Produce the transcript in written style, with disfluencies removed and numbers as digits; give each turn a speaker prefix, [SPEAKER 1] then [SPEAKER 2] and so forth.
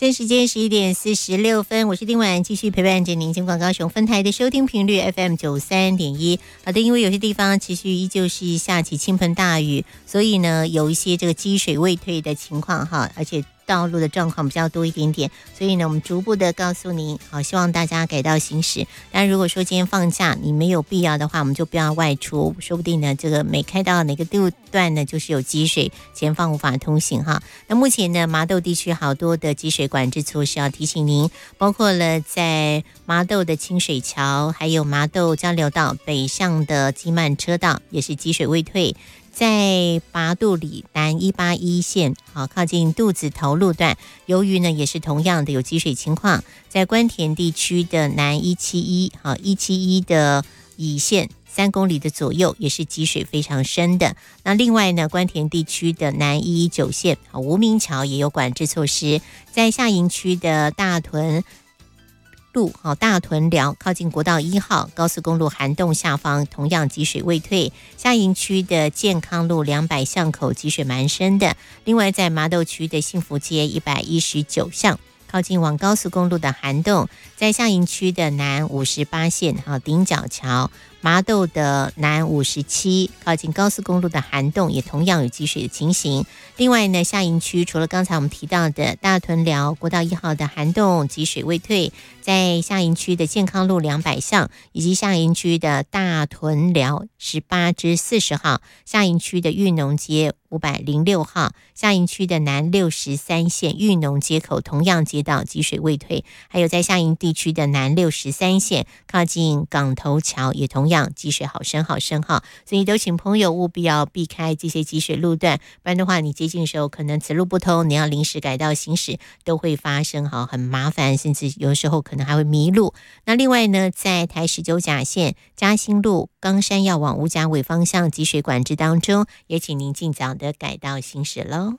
[SPEAKER 1] 现在时间11:46，我是丁婉，继续陪伴着您。金广高雄分台的收听频率 FM93.1。好的，因为有些地方持续依旧是下起倾盆大雨，所以呢有一些这个积水未退的情况哈，而且道路的状况比较多一点点，所以呢，我们逐步的告诉您，好，希望大家改道行驶。但如果说今天放假，你没有必要的话，我们就不要外出，说不定呢，这个每开到哪个路段呢，就是有积水，前方无法通行哈。那目前呢，麻豆地区好多的积水管制措施要提醒您，包括了在麻豆的清水桥，还有麻豆交流道北向的基曼车道，也是积水未退。在拔肚里南181线，好靠近肚子头路段，由于呢也是同样的有积水情况，在关田地区的南171，好171的乙线3公里的左右也是积水非常深的。那另外呢，关田地区的南119线，好无名桥也有管制措施，在下营区的大屯路大屯寮靠近国道1号高速公路涵洞下方同样积水未退，下营区的健康路200巷口积水蛮深的。另外在麻豆区的幸福街119巷靠近往高速公路的涵洞，在下营区的南58线顶角桥，麻豆的南57靠近高速公路的涵洞也同样有积水的情形。另外呢，下营区除了刚才我们提到的大屯寮国道1号的涵洞积水未退，在下营区的健康路200巷以及下营区的大屯寮18至40号，下营区的裕农街506号，下营区的南63线裕农街口同样街道积水未退，还有在下营地区的南63线靠近港头桥也同样积水好深好深哈，所以都请朋友务必要避开这些积水路段，不然的话你接近的时候可能此路不通，你要临时改道行驶都会发生很麻烦，甚至有时候可能还会迷路。那另外呢，在台19甲线嘉兴路冈山要往五甲尾方向积水管制当中，也请您尽早的改道行驶喽。